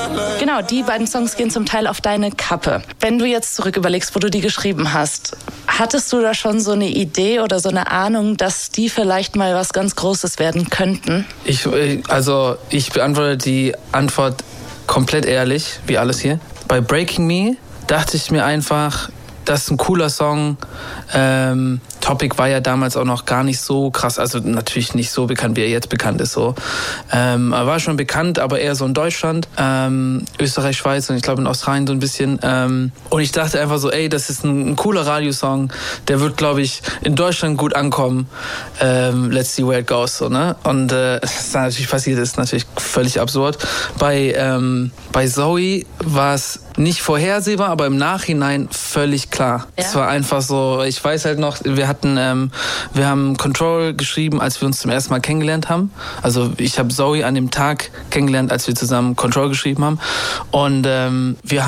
Genau, die beiden Songs gehen zum Teil auf deine Kappe. Wenn du jetzt zurück überlegst, wo du die geschrieben hast, hattest du da schon so eine Idee oder so eine Ahnung, dass die vielleicht mal was ganz Großes werden könnten? Ich beantworte die Antwort komplett ehrlich, wie alles hier. Bei Breaking Me dachte ich mir einfach, das ist ein cooler Song. Topic war ja damals auch noch gar nicht so krass, also natürlich nicht so bekannt, wie er jetzt bekannt ist. So. Er war schon bekannt, aber eher so in Deutschland, Österreich, Schweiz und ich glaube in Australien so ein bisschen. Und ich dachte einfach so, ey, das ist ein cooler Radiosong, der wird, glaube ich, in Deutschland gut ankommen. Let's see where it goes. So, ne? Und was da natürlich passiert ist, natürlich völlig absurd. Bei Zoe war es nicht vorhersehbar, aber im Nachhinein völlig klar. Ja. Es war einfach so, ich weiß halt noch, wir haben Control geschrieben, als wir uns zum ersten Mal kennengelernt haben. Also ich habe Zoe an dem Tag kennengelernt, als wir zusammen Control geschrieben haben. Und wir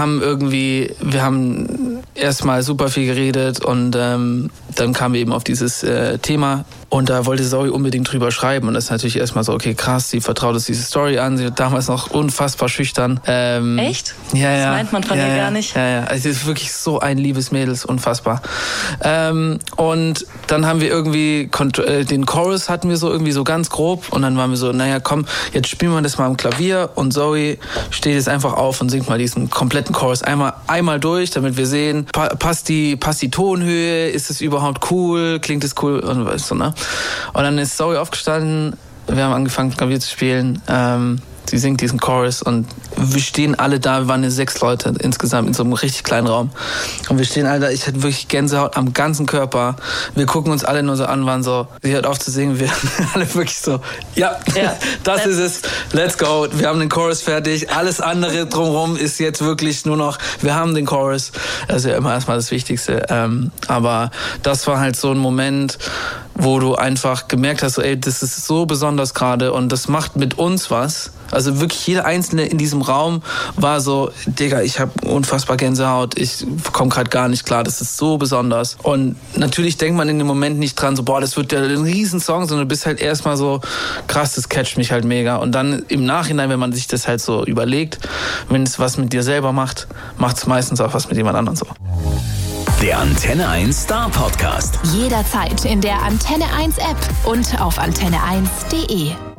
haben erstmal super viel geredet und dann kamen wir eben auf dieses Thema. Und da wollte Zoe unbedingt drüber schreiben. Und das ist natürlich erstmal so, okay, krass, sie vertraut uns diese Story an. Sie war damals noch unfassbar schüchtern. Echt? Ja, ja. Das meint man von ihr gar nicht. Ja. Also sie ist wirklich so ein liebes Mädel, unfassbar. Und dann haben wir irgendwie, den Chorus hatten wir so irgendwie so ganz grob. Und dann waren wir so, naja, komm, jetzt spielen wir das mal am Klavier. Und Zoe steht jetzt einfach auf und singt mal diesen kompletten Chorus einmal durch, damit wir sehen, passt die Tonhöhe, ist es überhaupt cool, klingt es cool und so, ne? Und dann ist Zoe aufgestanden, wir haben angefangen Klavier zu spielen, sie singt diesen Chorus und wir stehen alle da, wir waren 6 Leute insgesamt in so einem richtig kleinen Raum. Und wir stehen alle da, ich hatte wirklich Gänsehaut am ganzen Körper. Wir gucken uns alle nur so an, waren so, sie hört auf zu singen, wir alle wirklich so, ja, das ist es, let's go, wir haben den Chorus fertig, alles andere drumherum ist jetzt wirklich nur noch, wir haben den Chorus, das ist ja immer erstmal das Wichtigste. Aber das war halt so ein Moment, wo du einfach gemerkt hast, so, ey, das ist so besonders gerade und das macht mit uns was. Also wirklich jeder Einzelne in diesem Raum war so, Digga, ich habe unfassbar Gänsehaut, ich komme gerade gar nicht klar, das ist so besonders. Und natürlich denkt man in dem Moment nicht dran, so, boah, das wird ja ein Riesensong, sondern du bist halt erstmal so, krass, das catcht mich halt mega. Und dann im Nachhinein, wenn man sich das halt so überlegt, wenn es was mit dir selber macht, macht es meistens auch was mit jemand anderem so. Der Antenne 1 Star Podcast. Jederzeit in der Antenne 1 App und auf antenne1.de.